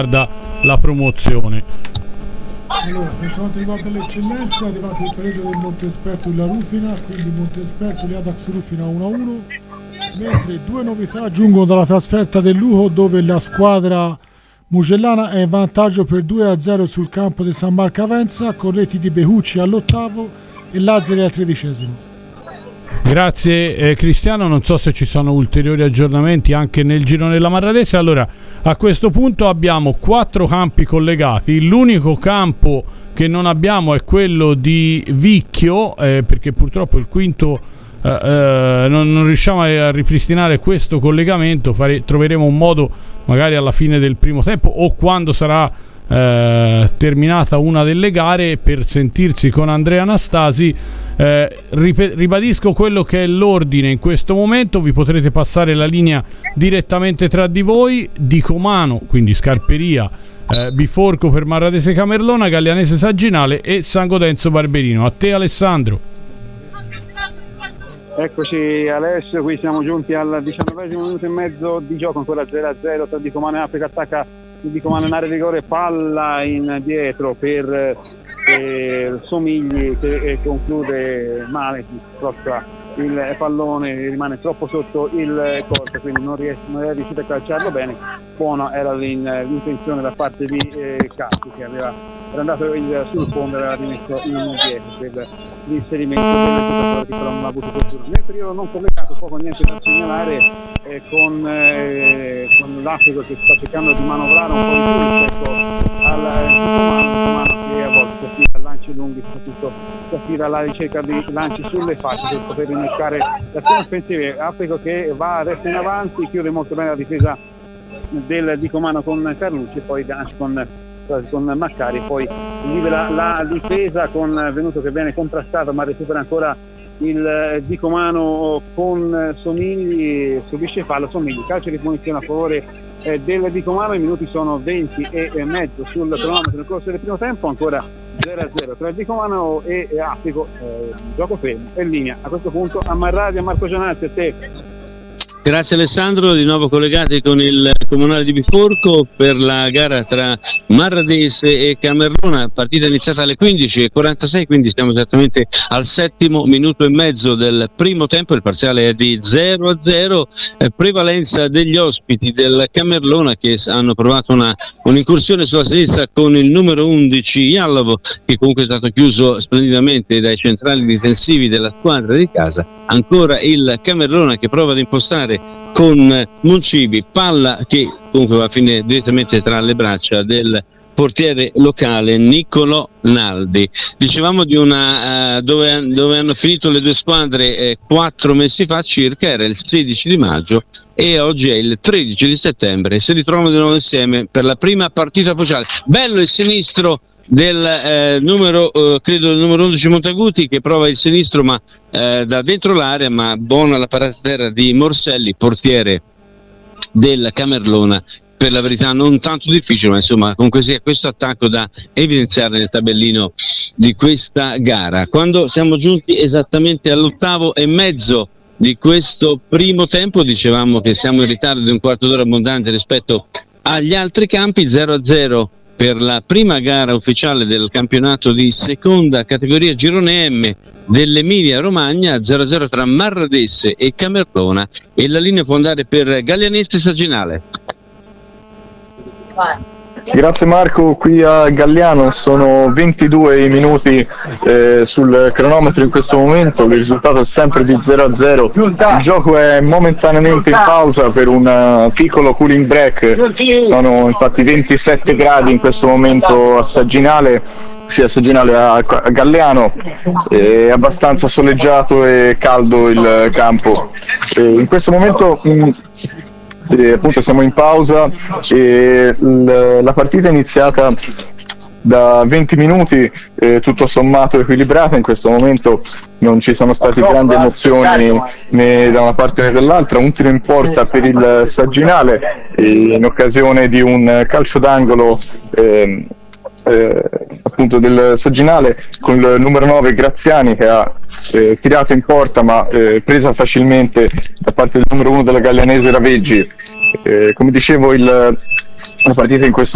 riguarda la promozione. Allora, per quanto riguarda le eccellenze è arrivato il pareggio del Montesperto e la Rufina, quindi Montesperto e Adax Rufina 1-1, mentre due novità giungono dalla trasferta del Lugo, dove la squadra mugellana è in vantaggio per 2-0 sul campo di San Marco Avenza, con reti di Behucci all'8° e Lazzari al 13°. Grazie Cristiano, non so se ci sono ulteriori aggiornamenti anche nel girone della Marradese. Allora, a questo punto abbiamo 4 campi collegati, l'unico campo che non abbiamo è quello di Vicchio, perché purtroppo il quinto non riusciamo a ripristinare questo collegamento. Troveremo un modo magari alla fine del primo tempo o quando sarà terminata una delle gare per sentirsi con Andrea Anastasi. Ribadisco quello che è l'ordine in questo momento: vi potrete passare la linea direttamente tra di voi. Dicomano, quindi Scarperia, Biforco per Marradese Camerlona, Gallianese Sagginale e San Godenzo Barberino. A te Alessandro. Eccoci Alessio, qui siamo giunti al 19° minuto e mezzo di gioco, ancora 0-0 tra Dicomano e Africa. Attacca Dicomano in area di rigore, palla in dietro per Somigli che conclude male, tocca il pallone, rimane troppo sotto il corpo, quindi non è riuscito a calciarlo bene. Buona era l'intenzione da parte di Castro, che era andato sul fondo e aveva rimesso in dietro per l'inserimento del giocatore, che però non ha avuto fortuna. Nel periodo non collegato, poco niente da segnalare, con l'Africa che sta cercando di manovrare un po' di più rispetto al Dicomano, che a volte si attira a lanci lunghi, soprattutto si attira alla ricerca di lanci sulle fasce per poter innescare l'azione offensiva. Africa che resta in avanti, chiude molto bene la difesa del Dicomano con Carlucci e poi Ganci con Maccari, poi libera la difesa con Venuto che viene contrastato ma recupera ancora il Dicomano con Somigli, subisce fallo Somigli, calcio di punizione a favore del Dicomano. I minuti sono 20 e mezzo sul cronometro nel corso del primo tempo, ancora 0-0 tra il Dicomano e Africo, gioco fermo e linea a questo punto a Marradi, a Marco Gianazzi, a te. Grazie Alessandro, di nuovo collegati con il Comunale di Biforco per la gara tra Marradese e Camerlona, partita iniziata alle 15:46, quindi siamo esattamente al 7° minuto e mezzo del primo tempo. Il parziale è di 0-0, prevalenza degli ospiti del Camerlona che hanno provato un'incursione sulla sinistra con il numero 11 Iallovo, che comunque è stato chiuso splendidamente dai centrali difensivi della squadra di casa. Ancora il Camerlona che prova ad impostare con Moncibi, palla che comunque va a finire direttamente tra le braccia del portiere locale Niccolò Naldi. Dicevamo di una dove hanno finito le due squadre 4 mesi fa circa, era il 16 di maggio e oggi è il 13 di settembre. Si ritrovano di nuovo insieme per la prima partita ufficiale. Bello il sinistro del numero 11 Montaguti, che prova il sinistro ma da dentro l'area, ma buona la parata a terra di Morselli, portiere del Camerlona. Per la verità non tanto difficile, ma insomma comunque sia questo attacco da evidenziare nel tabellino di questa gara. Quando siamo giunti esattamente all'8° di questo primo tempo, dicevamo che siamo in ritardo di un quarto d'ora abbondante rispetto agli altri campi. 0-0 per la prima gara ufficiale del campionato di seconda categoria girone M dell'Emilia Romagna, 0-0 tra Marradese e Camerlona, e la linea può andare per Gallianese Sagginale. Grazie Marco, qui a Galliano sono 22 i minuti sul cronometro in questo momento, il risultato è sempre di 0-0, il gioco è momentaneamente in pausa per un piccolo cooling break, sono infatti 27 gradi in questo momento a Sagginale, sia a Sagginale a Galliano, è abbastanza soleggiato e caldo il campo. In questo momento appunto siamo in pausa e la partita è iniziata da 20 minuti, tutto sommato equilibrata. In questo momento non ci sono state grandi emozioni né da una parte né dall'altra. Un tiro in porta per il Sagginale in occasione di un calcio d'angolo appunto del Sagginale, con il numero 9 Graziani che ha tirato in porta ma presa facilmente da parte del numero 1 della Gallianese Raveggi. Come dicevo la partita in questo